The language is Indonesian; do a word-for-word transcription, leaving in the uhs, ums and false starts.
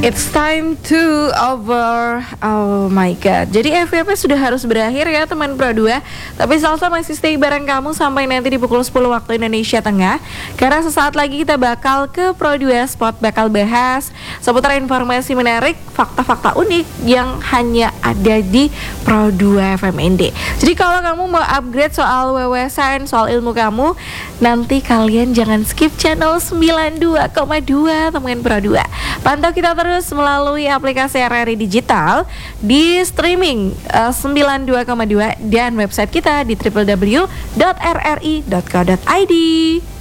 It's time to over. Oh my god. Jadi F Y P sudah harus berakhir ya teman Pro dua. Tapi Salsa masih stay bareng kamu sampai nanti di pukul sepuluh waktu Indonesia Tengah. Karena sesaat lagi kita bakal ke Pro dua Spot, bakal bahas seputar informasi menarik, fakta-fakta unik yang hanya ada di Pro dua F M N D. Jadi kalau kamu mau upgrade soal wawasan, soal ilmu kamu, nanti kalian jangan skip channel sembilan puluh dua koma dua teman Pro dua. Pantau kita terus melalui aplikasi R R I Digital, di streaming uh, sembilan puluh dua koma dua dan website kita di w w w dot r r i dot co dot i d.